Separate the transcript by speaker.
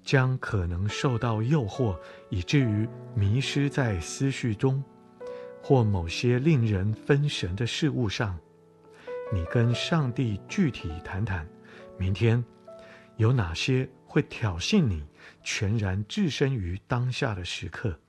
Speaker 1: 将可能受到诱惑，以至于迷失在思绪中，或某些令人分神的事物上。你跟上帝具体谈谈，明天有哪些会挑衅你全然置身于当下的时刻？